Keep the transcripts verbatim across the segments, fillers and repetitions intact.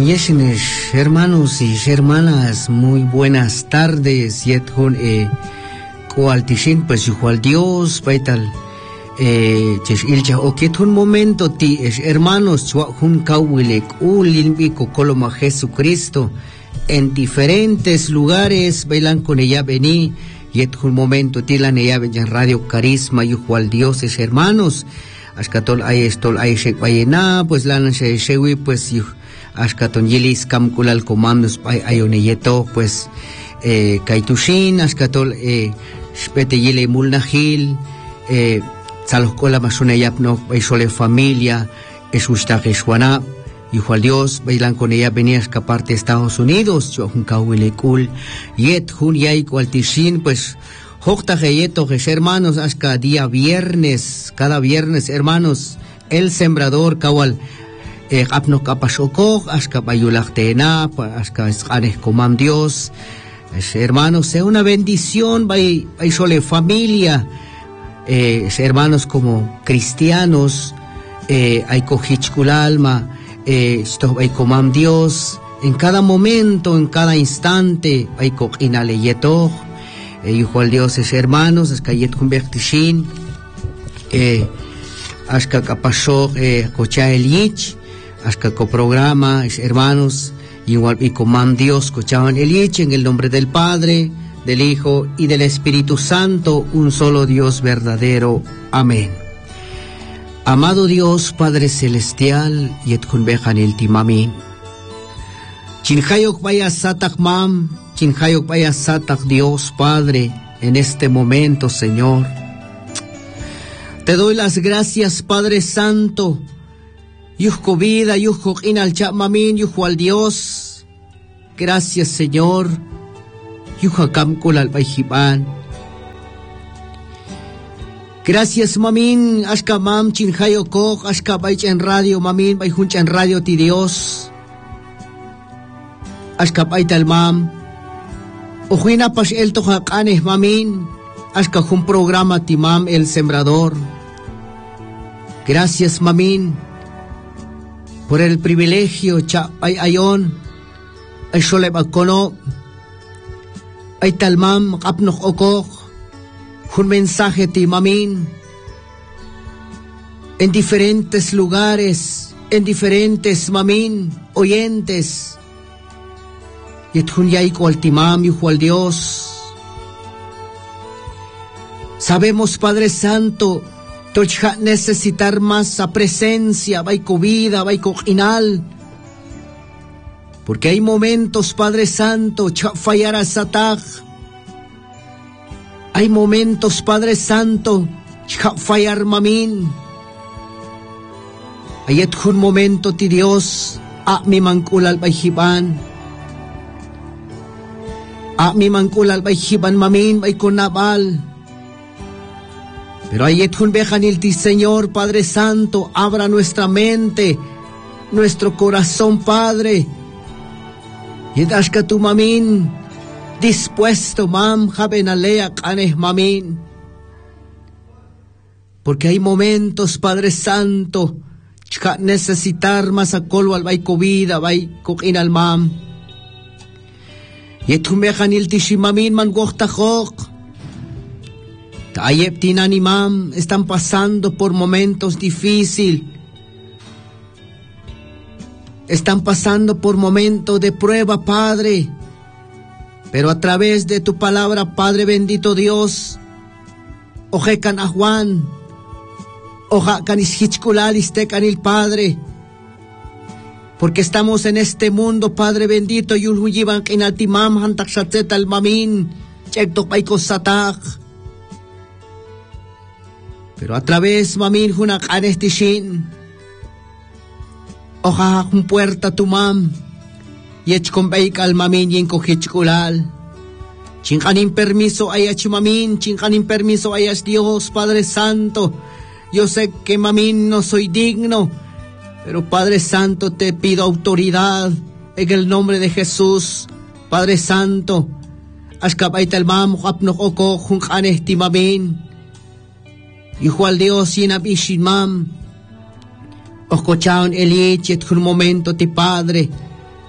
Yeshines, hermanos y hermanas, muy buenas tardes. Yethun eh cualtishin pues igual Dios, baital eh ilcha o que un momento ti es hermanos chuajun kawilek ulinbico coloma Jesucristo en diferentes lugares bailan con ella vení yethun momento ti la neya en Radio Carisma igual Dios es hermanos ascatol ay estol ay shek bayena pues la se shewi pues Ashkaton Yilis Kamkulal Comandos Ayoneyeto, pues eh, Kaitushin, Ashkatol eh, Spete Yile Mulnahil, eh, Tzalokola Masune Yapno, Baisole Familia, Eshushta Geshwana, Hijo al Dios, bailan con ella venía a escapar de Estados Unidos, Johun Kawilekul, Yet Hun Yai Kualtishin, pues Jokta Geyeto, hermanos, hasta día viernes, cada viernes, hermanos, el sembrador Kawal. Eh, apno kapashoko, hasta bayulachtena, hasta escanes comam Dios, es, hermanos, sea una bendición, bay, bay sole familia, eh, hermanos como cristianos, eh, hay cojichkul alma, eh, esto bay comam Dios, en cada momento, en cada instante, bay coquinaleyeto, eh, hijo al Dios es hermanos, es cayet convertishin, eh, hasta kapashok, eh, cocha elich, hasta que programa, hermanos, igual y comán Dios, escuchaban el Iche en el nombre del Padre, del Hijo y del Espíritu Santo, un solo Dios verdadero. Amén. Amado Dios, Padre Celestial, yetjun bejan el timamin. Chinjayok vaya satak mam, chinjayok vaya satak Dios, Padre, en este momento, Señor. Te doy las gracias, Padre Santo, Yuhko vida, yuhko inal chamamin, yuhko al Dios. Gracias, Señor. Yuhko kamkul al baijiban. Gracias, mamin. Ashka mam chinjayo kok, ashka baich en radio, mamin, baijuncha en radio ti Dios. Ashka baital mam. Ojuina pas el tojacanes, mamin. Ashka un programa ti mam, el sembrador. Gracias, mamin, por el privilegio, cha, ay, ayon, ay, shole bakono, ay, talmam, apnoch okok, un mensaje ti mamin, en diferentes lugares, en diferentes mamin, oyentes, yet hun yaiko al timam, yujo al Dios. Sabemos, Padre Santo, Tocha necesitar más a presencia, vaiko vida, vaiko inal. Porque hay momentos, Padre Santo, cha fallar a sataj. Hay momentos, Padre Santo, cha fallar mamin. Hay un momento, ti Dios, a mi mancul al baijiban. A mi mancul al baijiban mamin, vaiko naval. Pero ahí es un bejanil ti, Señor, Padre Santo, abra nuestra mente, nuestro corazón, Padre. Y dashka tu mamin, dispuesto, mam, jabenalea, canes mamin. Porque hay momentos, Padre Santo, necesitar más a colo al baiko vida, baiko inal mam. Y es un bejanil ti shimamin man gochtajok. Tayep tinan imam están pasando por momentos difíciles. Están pasando por momentos de prueba, Padre. Pero a través de tu palabra, Padre bendito Dios, ojekan a Juan, ojakan ishichkulal istekan el Padre. Porque estamos en este mundo, Padre bendito, yulhuyiban kinatimam hantakshatet al mamin, chektok baiko satak. Pero a través, mamin, hunak anestishin, oja un puerta tu mam, yech con beikal mamin yin cojichkulal. Chinkanin permiso ayach mamin, chinkanin permiso ayach Dios, Padre Santo. Yo sé que mamin no soy digno, pero Padre Santo te pido autoridad en el nombre de Jesús, Padre Santo. Ashkabaita el mam, huapno oko, hunk anesti mamin. Hijo al Dios, yinabishimam, oscochaon elichet un momento ti Padre,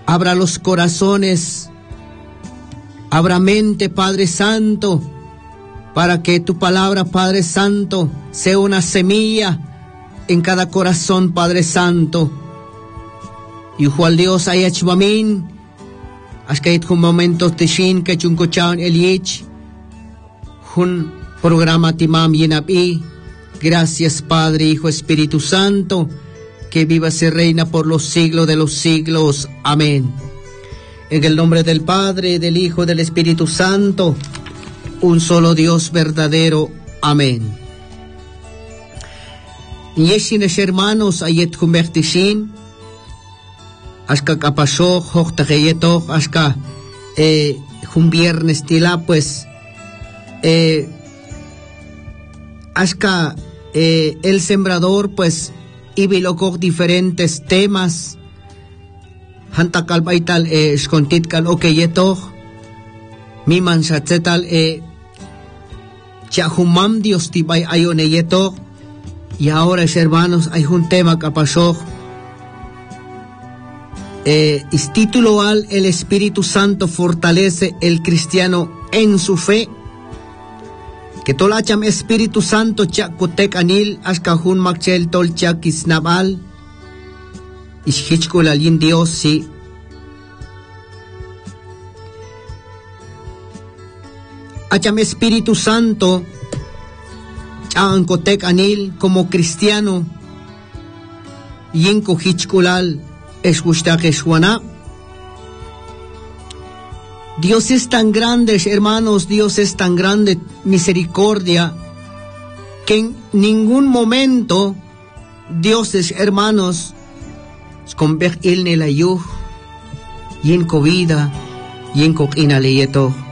abra los corazones, abra mente, Padre Santo, para que tu palabra, Padre Santo, sea una semilla en cada corazón, Padre Santo. Y Juan Dios haya chumamin, hasta que un momento tishin que chuncochaun elich, un programa timam yenabi. Gracias, Padre, Hijo, Espíritu Santo, que viva y reina por los siglos de los siglos. Amén. En el nombre del Padre, del Hijo, del Espíritu Santo, un solo Dios verdadero. Amén. Yeshines hermanos, ayet humbertishin, hasta kapashok, hoktageyetok, hasta eh, un viernes tila, pues, eh, hasta eh, el sembrador, pues, y bilokok diferentes temas, hantakal baital, eh, skontitkal okeyetok, mi mansatzetal, eh, chahumam Dios tibay ayoneyetok. Y ahora, hermanos, hay un tema que pasó. Eh, es título al El Espíritu Santo fortalece el cristiano en su fe. Que tolacham Espíritu Santo chakutek anil askahun makchel tol chakisnabal. Ishichkul alin Dios sí. Acham Espíritu Santo Ankotek anil como cristiano Yinko hichkulal eshushtakeshwana. Dios es tan grande, hermanos, Dios es tan grande, misericordia, que en ningún momento Dios, hermanos, convertir en el ayuh, Yinko vida, Yinko inaleyeto.